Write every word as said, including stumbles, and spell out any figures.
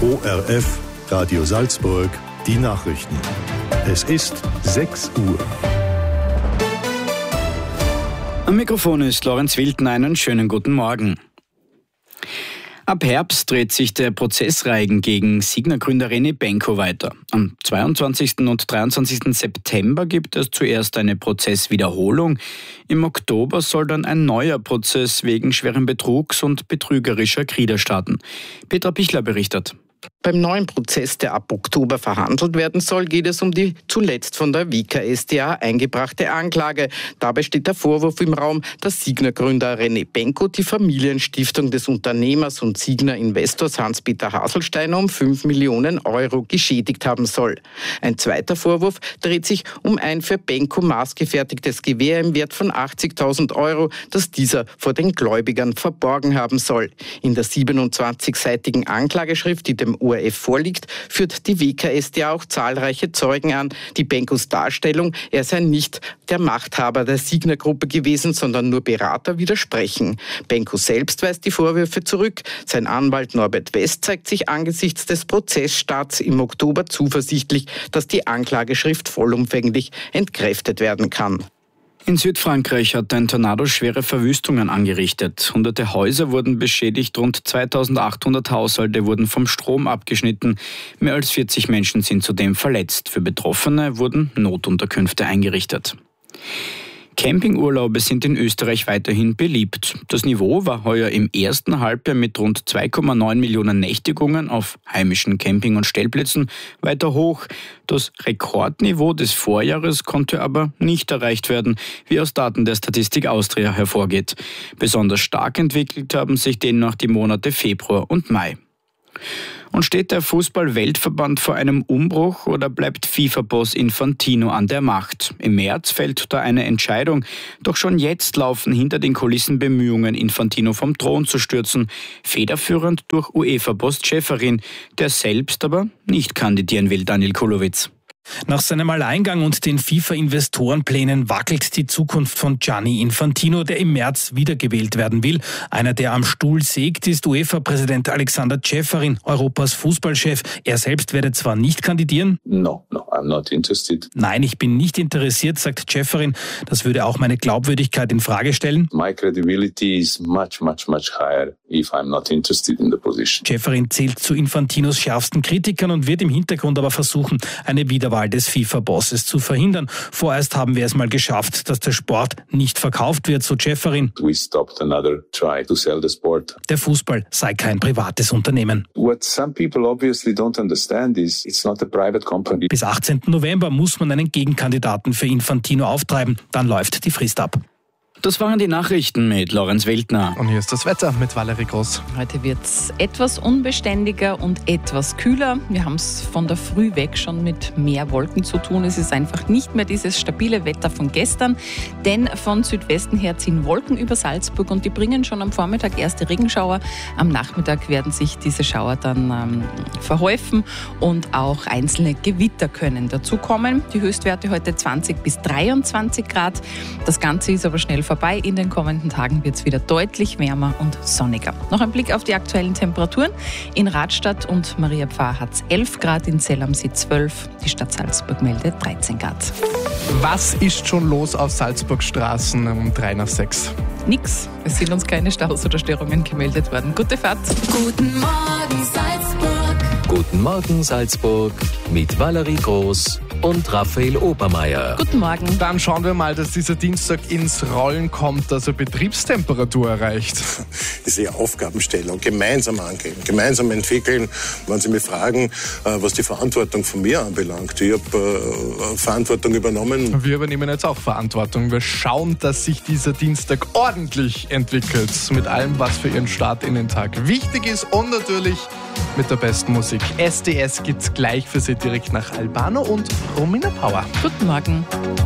O R F, Radio Salzburg, die Nachrichten. Es ist sechs Uhr. Am Mikrofon ist Lorenz Wilden. Einen schönen guten Morgen. Ab Herbst dreht sich der Prozessreigen gegen Signa-Gründer René Benko weiter. Am zweiundzwanzigsten und dreiundzwanzigsten September gibt es zuerst eine Prozesswiederholung. Im Oktober soll dann ein neuer Prozess wegen schweren Betrugs und betrügerischer Krieder starten. Petra Pichler berichtet. Beim neuen Prozess, der ab Oktober verhandelt werden soll, geht es um die zuletzt von der W K S t A eingebrachte Anklage. Dabei steht der Vorwurf im Raum, dass Signa-Gründer René Benko die Familienstiftung des Unternehmers und Signa-Investors Hans-Peter Haselsteiner um fünf Millionen Euro geschädigt haben soll. Ein zweiter Vorwurf dreht sich um ein für Benko maßgefertigtes Gewehr im Wert von achtzigtausend Euro, das dieser vor den Gläubigern verborgen haben soll. In der siebenundzwanzigseitigen Anklageschrift, die dem O R F vorliegt, führt die W K S t A auch zahlreiche Zeugen an. Die Benkos Darstellung, er sei nicht der Machthaber der Signa-Gruppe gewesen, sondern nur Berater, widersprechen. Benko selbst weist die Vorwürfe zurück. Sein Anwalt Norbert West zeigt sich angesichts des Prozessstarts im Oktober zuversichtlich, dass die Anklageschrift vollumfänglich entkräftet werden kann. In Südfrankreich hat ein Tornado schwere Verwüstungen angerichtet. Hunderte Häuser wurden beschädigt, rund zweitausendachthundert Haushalte wurden vom Strom abgeschnitten. Mehr als vierzig Menschen sind zudem verletzt. Für Betroffene wurden Notunterkünfte eingerichtet. Campingurlaube sind in Österreich weiterhin beliebt. Das Niveau war heuer im ersten Halbjahr mit rund zwei Komma neun Millionen Nächtigungen auf heimischen Camping- und Stellplätzen weiter hoch. Das Rekordniveau des Vorjahres konnte aber nicht erreicht werden, wie aus Daten der Statistik Austria hervorgeht. Besonders stark entwickelt haben sich demnach die Monate Februar und Mai. Und steht der Fußball-Weltverband vor einem Umbruch oder bleibt FIFA-Boss Infantino an der Macht? Im März fällt da eine Entscheidung. Doch schon jetzt laufen hinter den Kulissen Bemühungen, Infantino vom Thron zu stürzen. Federführend durch UEFA-Boss Ceferin, der selbst aber nicht kandidieren will, Daniel Kulowitz. Nach seinem Alleingang und den FIFA-Investorenplänen wackelt die Zukunft von Gianni Infantino, der im März wiedergewählt werden will. Einer, der am Stuhl sägt, ist UEFA-Präsident Alexander Ceferin, Europas Fußballchef. Er selbst werde zwar nicht kandidieren. No, no, I'm not interested. Nein, ich bin nicht interessiert, sagt Ceferin. Das würde auch meine Glaubwürdigkeit in Frage stellen. My credibility is much, much, much higher if I'm not interested in the position. Ceferin zählt zu Infantinos schärfsten Kritikern und wird im Hintergrund aber versuchen, eine Wiederwahl des FIFA-Bosses zu verhindern. Vorerst haben wir es mal geschafft, dass der Sport nicht verkauft wird, so Ceferin. We stopped another try to sell the sport. Der Fußball sei kein privates Unternehmen. What some people obviously don't understand is it's not a private company. Bis achtzehnten November muss man einen Gegenkandidaten für Infantino auftreiben. Dann läuft die Frist ab. Das waren die Nachrichten mit Lorenz Wildner. Und hier ist das Wetter mit Valerie Groß. Heute wird es etwas unbeständiger und etwas kühler. Wir haben es von der Früh weg schon mit mehr Wolken zu tun. Es ist einfach nicht mehr dieses stabile Wetter von gestern, denn von Südwesten her ziehen Wolken über Salzburg und die bringen schon am Vormittag erste Regenschauer. Am Nachmittag werden sich diese Schauer dann ähm, verhäufen und auch einzelne Gewitter können dazukommen. Die Höchstwerte heute zwanzig bis dreiundzwanzig Grad. Das Ganze ist aber schnell vorbei. In den kommenden Tagen wird es wieder deutlich wärmer und sonniger. Noch ein Blick auf die aktuellen Temperaturen. In Radstadt und Maria Pfarr hat es elf Grad, in Zell am See zwölf. Die Stadt Salzburg meldet dreizehn Grad. Was ist schon los auf Salzburg Straßen um drei nach sechs? Nix. Es sind uns keine Staus oder Störungen gemeldet worden. Gute Fahrt. Guten Morgen Salzburg. Guten Morgen Salzburg mit Valerie Groß und Raphael Obermeier. Guten Morgen. Dann schauen wir mal, dass dieser Dienstag ins Rollen kommt, dass er Betriebstemperatur erreicht. Diese Aufgabenstellung gemeinsam angehen, gemeinsam entwickeln. Wenn Sie mich fragen, was die Verantwortung von mir anbelangt, ich habe Verantwortung übernommen. Wir übernehmen jetzt auch Verantwortung. Wir schauen, dass sich dieser Dienstag ordentlich entwickelt. Mit allem, was für Ihren Start in den Tag wichtig ist und natürlich mit der besten Musik. S D S gibt's gleich für Sie direkt nach Albano und Romina Power. Guten Morgen.